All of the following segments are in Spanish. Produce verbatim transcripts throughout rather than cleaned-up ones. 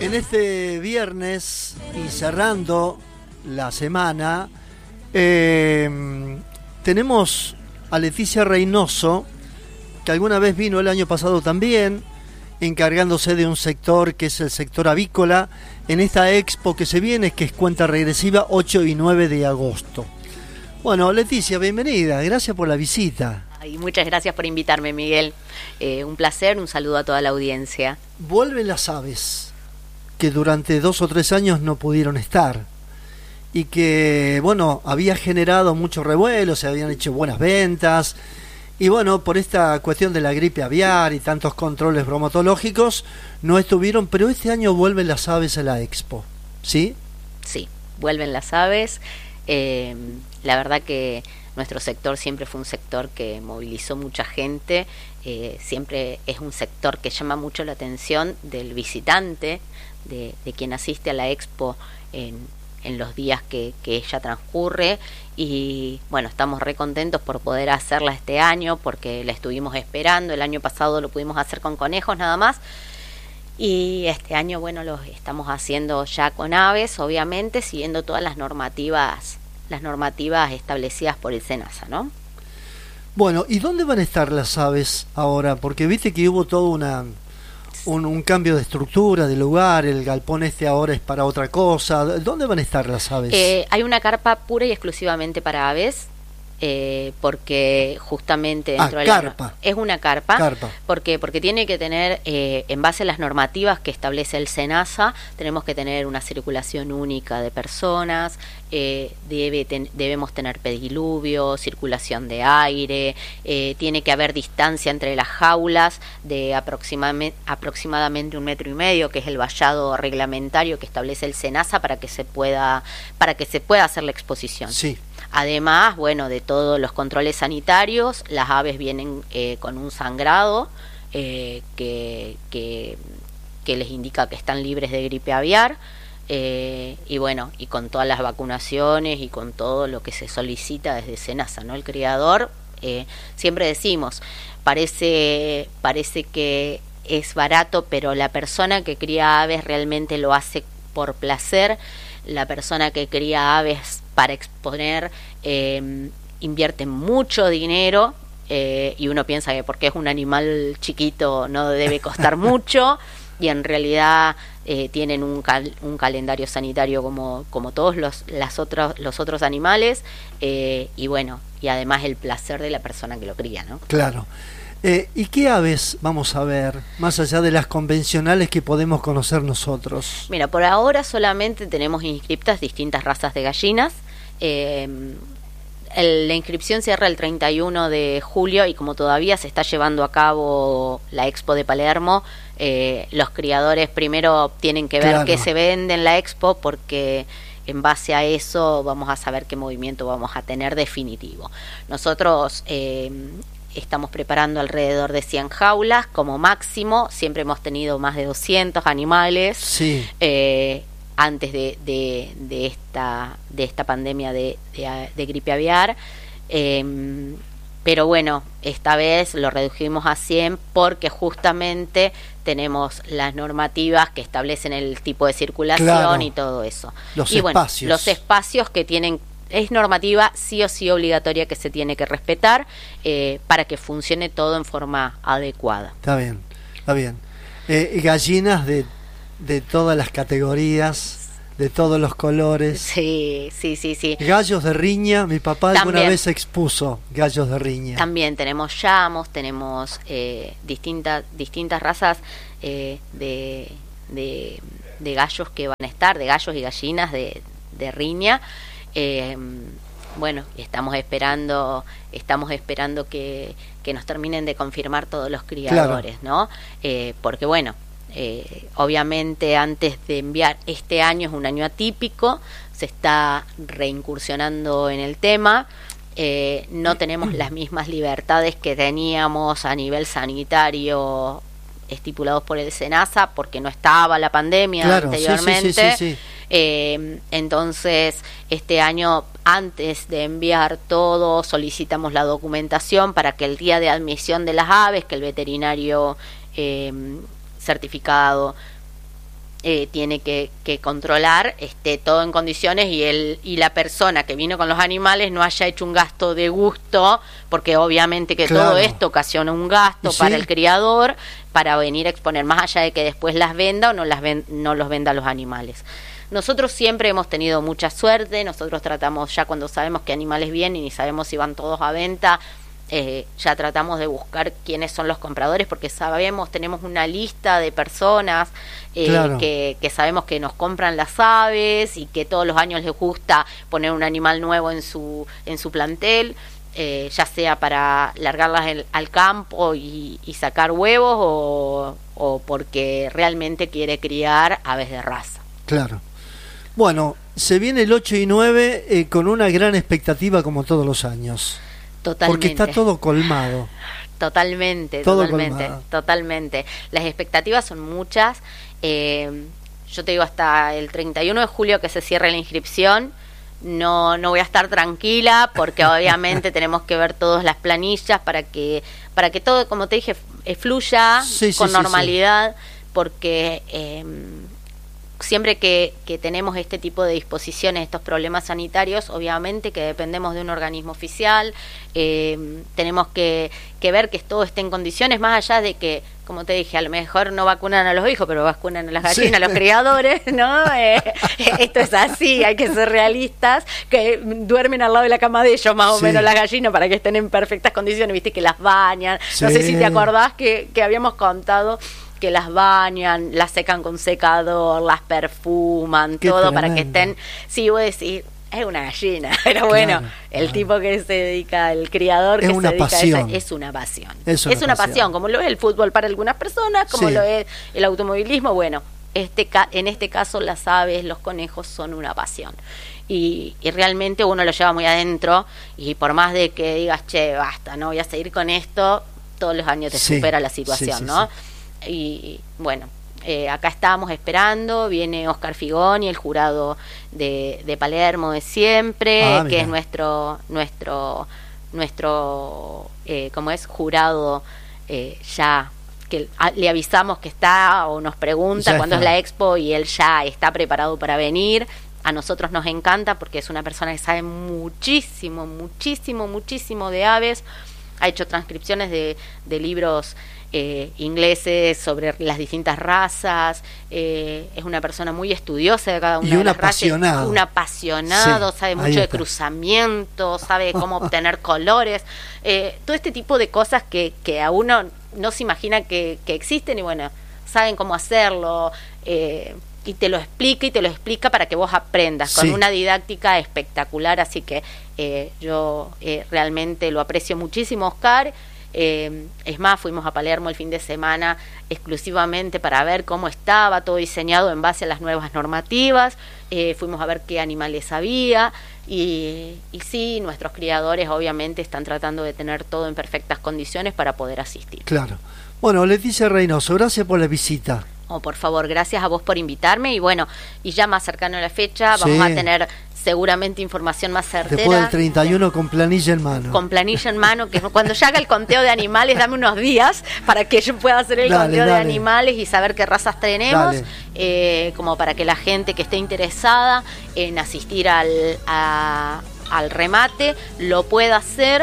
en este viernes y cerrando la semana, eh, tenemos a Leticia Reynoso, que alguna vez vino el año pasado también, encargándose de un sector que es el sector avícola, en esta expo que se viene, que es cuenta regresiva, ocho y nueve de agosto. Bueno, Leticia, bienvenida, gracias por la visita. Y muchas gracias por invitarme, Miguel. Eh, un placer, un saludo a toda la audiencia. Vuelven las aves, que durante dos o tres años no pudieron estar, y que, bueno, había generado mucho revuelo, se habían hecho buenas ventas, y bueno, por esta cuestión de la gripe aviar y tantos controles bromatológicos, no estuvieron, pero este año vuelven las aves a la expo, ¿sí? Sí, vuelven las aves. Eh, la verdad que nuestro sector siempre fue un sector que movilizó mucha gente, eh, siempre es un sector que llama mucho la atención del visitante, de, de quien asiste a la expo en, en los días que, que ella transcurre, y bueno, estamos re contentos por poder hacerla este año, porque la estuvimos esperando. El año pasado lo pudimos hacer con conejos nada más, y este año, bueno, lo estamos haciendo ya con aves, obviamente, siguiendo todas las normativas las normativas establecidas por el SENASA, ¿no? Bueno, ¿y dónde van a estar las aves ahora? Porque viste que hubo todo una un, un cambio de estructura, de lugar, el galpón este ahora es para otra cosa. ¿Dónde van a estar las aves? Eh, hay una carpa pura y exclusivamente para aves, eh, porque justamente dentro ah, de carpa. la, es una carpa, carpa. porque porque tiene que tener, eh, en base a las normativas que establece el SENASA, tenemos que tener una circulación única de personas, eh, debe ten, debemos tener pediluvio, circulación de aire, eh, tiene que haber distancia entre las jaulas de aproximadamente, aproximadamente un metro y medio, que es el vallado reglamentario que establece el SENASA para que se pueda para que se pueda hacer la exposición. Sí. Además, bueno, de todos los controles sanitarios, las aves vienen eh, con un sangrado eh, que, que, que les indica que están libres de gripe aviar, eh, y bueno, y con todas las vacunaciones y con todo lo que se solicita desde SENASA, ¿no? El criador, eh, siempre decimos, parece, parece que es barato, pero la persona que cría aves realmente lo hace por placer. La persona que cría aves para exponer eh, invierte mucho dinero, eh, y uno piensa que porque es un animal chiquito no debe costar mucho, y en realidad eh, tienen un, cal, un calendario sanitario como, como todos los, las otros, los otros animales, eh, y bueno, y además el placer de la persona que lo cría, ¿no? Claro. Eh, ¿Y qué aves vamos a ver, más allá de las convencionales que podemos conocer nosotros? Mira, por ahora solamente tenemos inscriptas distintas razas de gallinas. Eh, el, la inscripción cierra el treinta y uno de julio, y como todavía se está llevando a cabo la Expo de Palermo, eh, los criadores primero tienen que ver, claro, qué se vende en la Expo, porque en base a eso vamos a saber qué movimiento vamos a tener definitivo. Nosotros eh, estamos preparando alrededor de cien jaulas como máximo, siempre hemos tenido más de doscientos animales. Sí. Eh, antes de, de, de esta de esta pandemia de, de, de gripe aviar, eh, pero bueno, esta vez lo redujimos a cien porque justamente tenemos las normativas que establecen el tipo de circulación, claro, y todo eso. Los y espacios. Bueno, los espacios que tienen, es normativa sí o sí obligatoria que se tiene que respetar, eh, para que funcione todo en forma adecuada. Está bien, está bien. Eh, gallinas de, de todas las categorías, de todos los colores. Sí, sí, sí, sí. Gallos de riña, mi papá También, alguna vez expuso gallos de riña. También tenemos llamos, tenemos eh, distintas distintas razas eh, de, de, de gallos que van a estar, de gallos y gallinas de, de riña. Eh, bueno, estamos esperando estamos esperando que, que nos terminen de confirmar todos los criadores, claro, ¿no? Eh, porque bueno, eh, obviamente antes de enviar, este año es un año atípico, se está reincursionando en el tema, eh, no tenemos las mismas libertades que teníamos a nivel sanitario estipulados por el SENASA, porque no estaba la pandemia, claro, anteriormente. Sí, sí, sí, sí, sí. Eh, entonces, este año, antes de enviar todo, solicitamos la documentación para que el día de admisión de las aves, que el veterinario eh, certificado eh, tiene que, que controlar esté todo en condiciones y el y la persona que vino con los animales no haya hecho un gasto de gusto, porque obviamente que claro. todo esto ocasiona un gasto para sí? el criador, para venir a exponer, más allá de que después las venda o no las ven, no los venda a los animales. Nosotros siempre hemos tenido mucha suerte, nosotros tratamos ya cuando sabemos qué animales vienen y sabemos si van todos a venta, eh, ya tratamos de buscar quiénes son los compradores, porque sabemos, tenemos una lista de personas eh, claro. que, que sabemos que nos compran las aves y que todos los años les gusta poner un animal nuevo en su, en su plantel. Eh, ya sea para largarlas el, al campo y, y sacar huevos o, o porque realmente quiere criar aves de raza. Claro. Bueno, se viene el ocho y nueve eh, con una gran expectativa como todos los años. Totalmente. Porque está todo colmado. Totalmente, todo totalmente, colmado. totalmente. Las expectativas son muchas. Eh, yo te digo hasta el treinta y uno de julio que se cierre la inscripción. No, no voy a estar tranquila porque obviamente tenemos que ver todas las planillas para que, para que todo, como te dije, fluya sí, sí, con sí, normalidad, sí. porque eh, siempre que, que tenemos este tipo de disposiciones, estos problemas sanitarios, obviamente que dependemos de un organismo oficial, eh, tenemos que, que ver que todo esté en condiciones, más allá de que, como te dije, a lo mejor no vacunan a los hijos, pero vacunan a las gallinas, sí. a los criadores, ¿no? Eh, esto es así, hay que ser realistas, que duermen al lado de la cama de ellos, más o sí. menos las gallinas, para que estén en perfectas condiciones, viste que las bañan, sí. no sé si te acordás que, que habíamos contado que las bañan, las secan con secador, las perfuman, Qué todo tremendo. Para que estén, sí, voy a decir, es una gallina, pero bueno, claro, el claro. tipo que se dedica, el criador es que una se dedica pasión. a eso, es una pasión. Es una, es una pasión. pasión, como lo es el fútbol para algunas personas, como sí. lo es el automovilismo, bueno, este en este caso las aves, los conejos son una pasión. Y, y realmente uno lo lleva muy adentro y por más de que digas, che, basta, no voy a seguir con esto, todos los años te sí. supera la situación, sí, sí, ¿no? Sí. Y bueno, eh, acá estamos esperando, viene Oscar Figoni, el jurado de, de Palermo de siempre, ah, que es nuestro nuestro nuestro eh, como es jurado eh, ya que a, le avisamos que está o nos pregunta cuándo es la expo y él ya está preparado para venir. A nosotros nos encanta porque es una persona que sabe muchísimo, muchísimo, muchísimo de aves, ha hecho transcripciones de, de libros Eh, ingleses sobre las distintas razas, eh, es una persona muy estudiosa de cada una y de un las apasionado. razas, un apasionado, sí, sabe mucho de cruzamiento, sabe cómo obtener colores, eh, todo este tipo de cosas que, que a uno no se imagina que, que existen y bueno, saben cómo hacerlo, eh, y te lo explica y te lo explica para que vos aprendas con sí. una didáctica espectacular, así que eh, yo eh, realmente lo aprecio muchísimo, Oscar. Eh, es más, fuimos a Palermo el fin de semana exclusivamente para ver cómo estaba todo diseñado en base a las nuevas normativas, eh, fuimos a ver qué animales había y, y sí, nuestros criadores obviamente están tratando de tener todo en perfectas condiciones para poder asistir. Claro. Bueno, Leticia Reynoso, gracias por la visita. Oh, por favor, gracias a vos por invitarme y bueno, y ya más cercano a la fecha sí. vamos a tener seguramente información más certera. Después del treinta y uno con planilla en mano. Con planilla en mano, que cuando ya haga el conteo de animales, dame unos días para que yo pueda hacer el dale, conteo dale. de animales y saber qué razas tenemos, eh, como para que la gente que esté interesada en asistir al, a, al remate lo pueda hacer.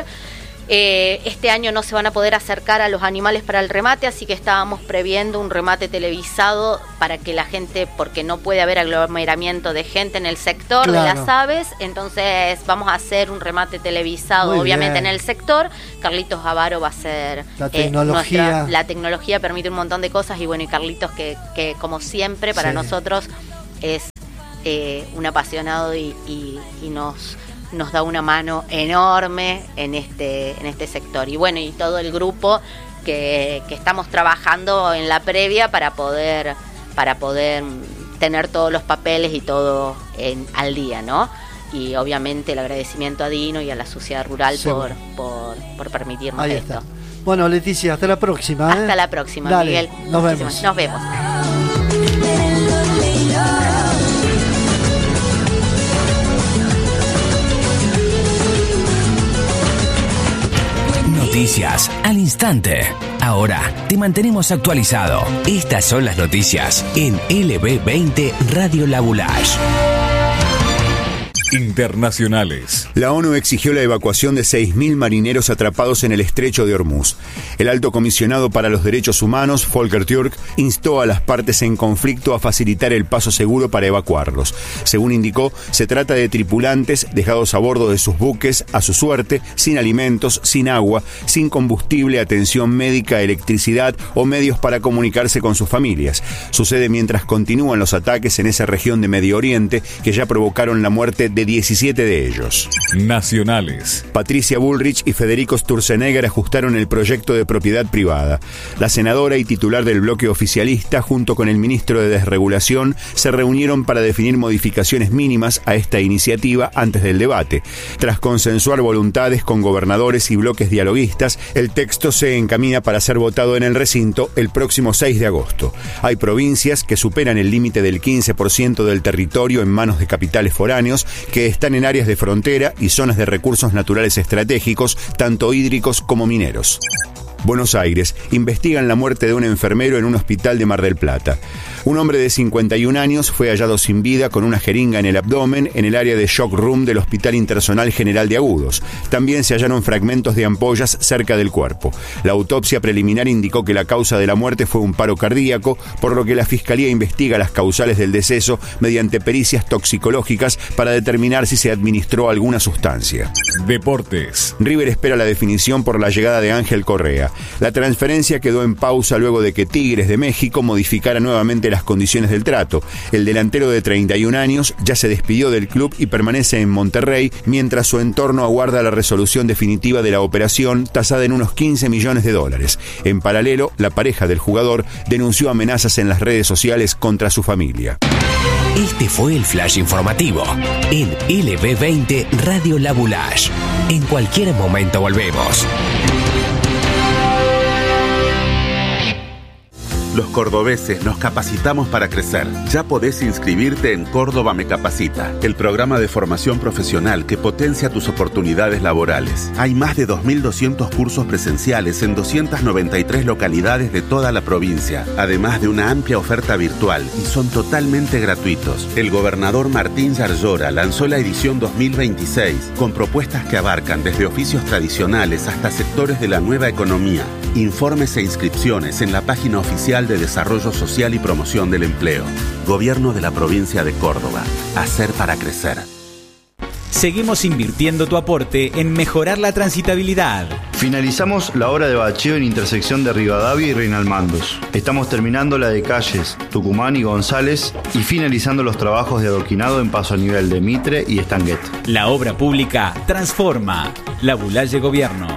Eh, este año no se van a poder acercar a los animales para el remate, así que estábamos previendo un remate televisado para que la gente, porque no puede haber aglomeramiento de gente en el sector claro. de las aves, entonces vamos a hacer un remate televisado Muy obviamente bien. en el sector. Carlitos Avaro va a ser la tecnología. Eh, nuestra, la tecnología permite un montón de cosas y bueno, y Carlitos que, que como siempre para sí. nosotros es eh, un apasionado y, y, y nos... nos da una mano enorme en este en este sector y bueno, y todo el grupo que, que estamos trabajando en la previa para poder para poder tener todos los papeles y todo en, al día, ¿no? Y obviamente el agradecimiento a Dino y a la sociedad rural por, por por permitirnos Ahí esto. Está. Bueno, Leticia, hasta la próxima. ¿eh? Hasta la próxima, Dale, Miguel. Nos vemos. Nos vemos. Noticias al instante, Ahora te mantenemos actualizado. Estas son las noticias en L B veinte Radio Labulage. Internacionales. La ONU exigió la evacuación de seis mil marineros atrapados en el estrecho de Hormuz. El alto comisionado para los derechos humanos, Volker Türk, instó a las partes en conflicto a facilitar el paso seguro para evacuarlos. Según indicó, se trata de tripulantes dejados a bordo de sus buques a su suerte, sin alimentos, sin agua, sin combustible, atención médica, electricidad o medios para comunicarse con sus familias. Sucede mientras continúan los ataques en esa región de Medio Oriente que ya provocaron la muerte de diecisiete de ellos. Nacionales. Patricia Bullrich y Federico Sturzenegger ajustaron el proyecto de propiedad privada. La senadora y titular del bloque oficialista, junto con el ministro de Desregulación, se reunieron para definir modificaciones mínimas a esta iniciativa antes del debate. Tras consensuar voluntades con gobernadores y bloques dialoguistas, el texto se encamina para ser votado en el recinto el próximo seis de agosto. Hay provincias que superan el límite del quince por ciento del territorio en manos de capitales foráneos, que están en áreas de frontera y zonas de recursos naturales estratégicos, tanto hídricos como mineros. Buenos Aires. Investigan la muerte de un enfermero en un hospital de Mar del Plata. Un hombre de cincuenta y un años fue hallado sin vida con una jeringa en el abdomen en el área de shock room del Hospital Intersonal General de Agudos. También se hallaron fragmentos de ampollas cerca del cuerpo. La autopsia preliminar indicó que la causa de la muerte fue un paro cardíaco, por lo que la Fiscalía investiga las causales del deceso mediante pericias toxicológicas para determinar si se administró alguna sustancia. Deportes. River espera la definición por la llegada de Ángel Correa. La transferencia quedó en pausa luego de que Tigres de México modificara nuevamente las condiciones del trato. El delantero de treinta y un años ya se despidió del club y permanece en Monterrey, mientras su entorno aguarda la resolución definitiva de la operación, tasada en unos quince millones de dólares. En paralelo, la pareja del jugador denunció amenazas en las redes sociales contra su familia. Este fue el flash informativo en L B veinte Radio Labulage. En cualquier momento volvemos. Los cordobeses nos capacitamos para crecer. Ya podés inscribirte en Córdoba Me Capacita, el programa de formación profesional que potencia tus oportunidades laborales. Hay más de dos mil doscientos cursos presenciales en doscientas noventa y tres localidades de toda la provincia, además de una amplia oferta virtual, y son totalmente gratuitos. El gobernador Martín Yarlora lanzó la edición dos mil veintiséis con propuestas que abarcan desde oficios tradicionales hasta sectores de la nueva economía. Informes e inscripciones en la página oficial de Desarrollo Social y Promoción del Empleo. Gobierno de la Provincia de Córdoba. Hacer para crecer. Seguimos invirtiendo tu aporte en mejorar la transitabilidad. Finalizamos la obra de bacheo en intersección de Rivadavia y Reinalmandos. Estamos terminando la de calles Tucumán y González y finalizando los trabajos de adoquinado en paso a nivel de Mitre y Estanguet. La obra pública transforma. Labulalle Gobierno.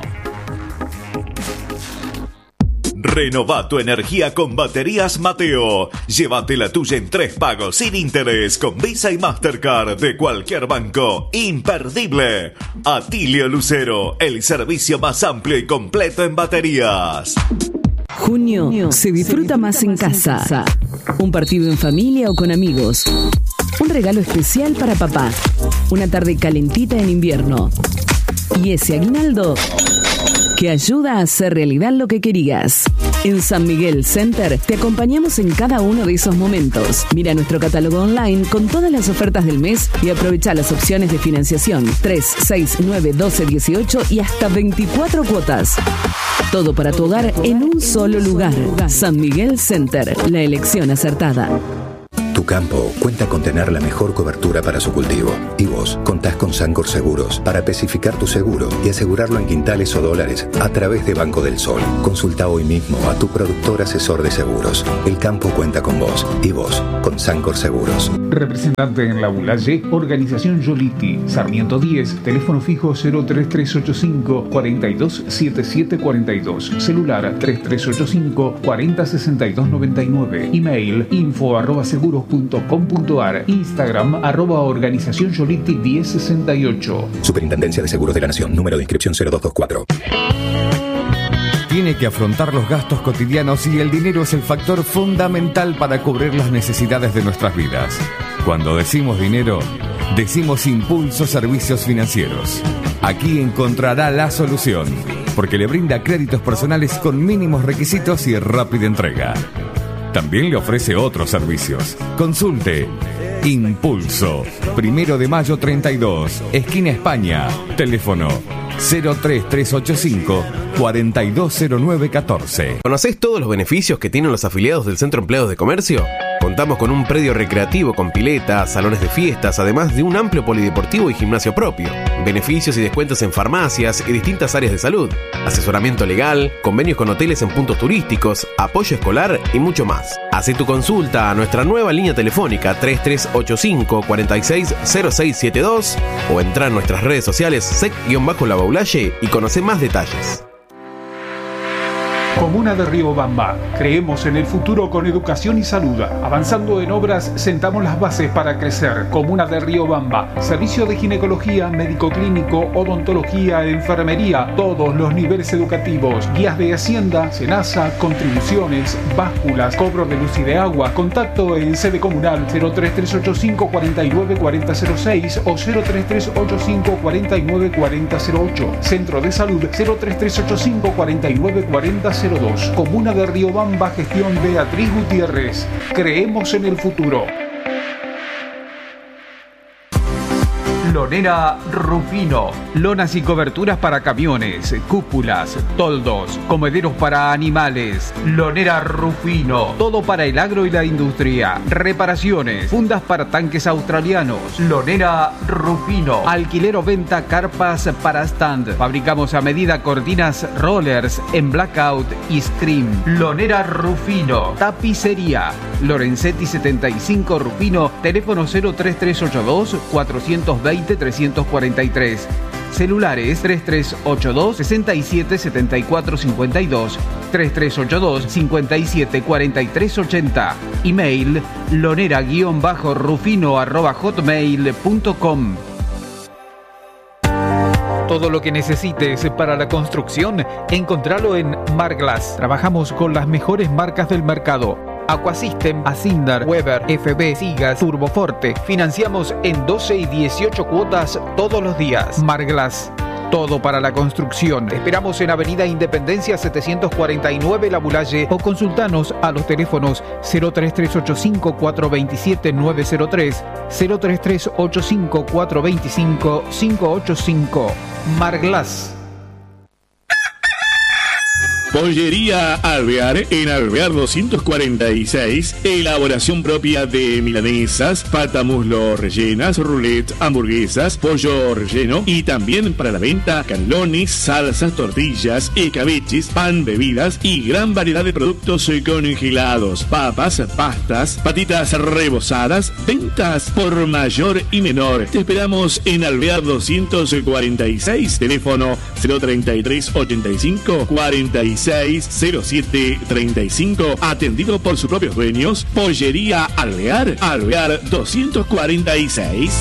Renová tu energía con Baterías Mateo. Llévate la tuya en tres pagos sin interés con Visa y Mastercard de cualquier banco. Imperdible. Atilio Lucero, el servicio más amplio y completo en baterías. Junio se disfruta más en casa. Un partido en familia o con amigos. Un regalo especial para papá. Una tarde calentita en invierno. Y ese aguinaldo que ayuda a hacer realidad lo que querías. En San Miguel Center te acompañamos en cada uno de esos momentos. Mira nuestro catálogo online con todas las ofertas del mes y aprovecha las opciones de financiación tres, seis, nueve, doce, dieciocho y hasta veinticuatro cuotas. Todo para tu hogar en un solo lugar. San Miguel Center, la elección acertada. Tu campo cuenta con tener la mejor cobertura para su cultivo. Y vos contás con Sancor Seguros para especificar tu seguro y asegurarlo en quintales o dólares a través de Banco del Sol. Consulta hoy mismo a tu productor asesor de seguros. El campo cuenta con vos y vos con Sancor Seguros. Representante en Labulalle, Organización Yoliti, Sarmiento diez, teléfono fijo cero tres tres ocho cinco, cuatro dos siete siete cuatro dos, celular tres tres ocho cinco, cuatro cero seis dos nueve nueve, email info arroba seguros punto com punto ar, Instagram arroba Organización Yoliti diez sesenta y ocho. Superintendencia de Seguros de la Nación, número de inscripción cero dos dos cuatro. Tiene que afrontar los gastos cotidianos y el dinero es el factor fundamental para cubrir las necesidades de nuestras vidas. Cuando decimos dinero, decimos Impulso Servicios Financieros. Aquí encontrará la solución. porque le brinda créditos personales con mínimos requisitos y rápida entrega. También le ofrece otros servicios. Consulte Impulso, Primero de Mayo treinta y dos, esquina España. Teléfono cero tres tres ocho cinco, cuatro dos cero nueve uno cuatro. ¿Conocés todos los beneficios que tienen los afiliados del Centro Empleados de Comercio? Contamos con un predio recreativo con pileta, salones de fiestas, además de un amplio polideportivo y gimnasio propio. Beneficios y descuentos en farmacias y distintas áreas de salud. Asesoramiento legal, convenios con hoteles en puntos turísticos, apoyo escolar y mucho más. Hacé tu consulta a nuestra nueva línea telefónica tres tres ocho cinco, cuatro seis cero seis siete dos o entra en nuestras redes sociales sec-labaulaye y conoce más detalles. Comuna de Riobamba. Creemos en el futuro con educación y salud. Avanzando en obras, sentamos las bases para crecer. Comuna de Riobamba. Servicio de ginecología, médico clínico, odontología, enfermería, todos los niveles educativos. Guías de Hacienda, Senasa, contribuciones, básculas, cobro de luz y de agua. Contacto en sede comunal cero tres tres ocho cinco, cuatro nueve cuatro cero cero seis o cero tres tres ocho cinco, cuatro nueve cuatro cero ocho. Centro de Salud cero tres tres ocho cinco, cuatro nueve cuatro cero dos. Comuna de Riobamba, gestión Beatriz Gutiérrez. Creemos en el futuro. Lonera Rufino. Lonas y coberturas para camiones, cúpulas, toldos, comederos para animales. Lonera Rufino. Todo para el agro y la industria. Reparaciones, fundas para tanques australianos. Lonera Rufino. Alquiler o venta carpas para stand. Fabricamos a medida cortinas rollers en blackout y scream. Lonera Rufino. Tapicería. Lorenzetti setenta y cinco Rufino. Teléfono cero tres tres ocho dos, cuatro dos cero, tres cuatro tres. Celulares tres tres ocho dos, seis siete siete cuatro cinco dos, tres tres ocho dos, cinco siete cuatro tres ocho cero. Email lonera-rufino arroba hotmail punto com. Todo lo que necesites para la construcción, encontralo en Marglass. Trabajamos con las mejores marcas del mercado. Aquasystem, Asindar, Weber, F B, Sigas, Turboforte. Financiamos en doce y dieciocho cuotas todos los días. Marglass. Todo para la construcción. Te esperamos en Avenida Independencia setecientos cuarenta y nueve Laboulaye o consultanos a los teléfonos cero tres tres ocho cinco, cuatro dos siete, nueve cero tres, cero tres tres ocho cinco, cuatro dos cinco, cinco ocho cinco. Marglass. Pollería Alvear, en Alvear doscientos cuarenta y seis, elaboración propia de milanesas, pata muslo rellenas, roulette, hamburguesas, pollo relleno y también para la venta canelones, salsas, tortillas, escabeches, pan, bebidas y gran variedad de productos congelados, papas, pastas, patitas rebozadas, ventas por mayor y menor. Te esperamos en Alvear doscientos cuarenta y seis, teléfono cero treinta y tres ochenta y cinco, cuarenta y seis cero siete treinta y cinco, atendido por sus propios dueños. Pollería Alvear, Alvear doscientos cuarenta y seis.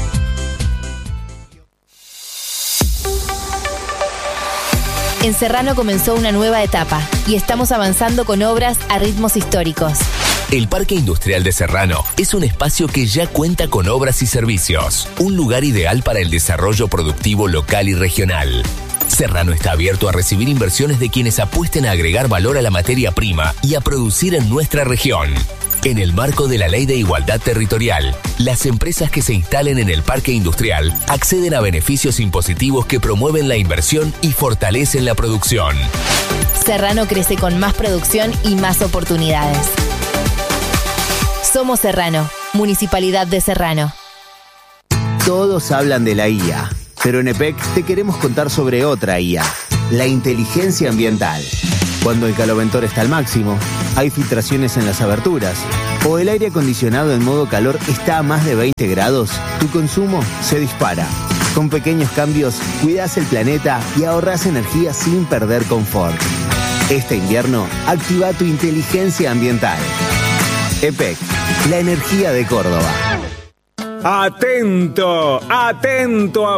En Serrano comenzó una nueva etapa y estamos avanzando con obras a ritmos históricos. El Parque Industrial de Serrano es un espacio que ya cuenta con obras y servicios, un lugar ideal para el desarrollo productivo local y regional. Serrano está abierto a recibir inversiones de quienes apuesten a agregar valor a la materia prima y a producir en nuestra región. En el marco de la Ley de Igualdad Territorial, las empresas que se instalen en el parque industrial acceden a beneficios impositivos que promueven la inversión y fortalecen la producción. Serrano crece con más producción y más oportunidades. Somos Serrano, Municipalidad de Serrano. Todos hablan de la I A. Pero en EPEC te queremos contar sobre otra I A, la inteligencia ambiental. Cuando el caloventor está al máximo, hay filtraciones en las aberturas, o el aire acondicionado en modo calor está a más de veinte grados, tu consumo se dispara. Con pequeños cambios, cuidas el planeta y ahorras energía sin perder confort. Este invierno, activa tu inteligencia ambiental. EPEC, la energía de Córdoba. Atento, atento a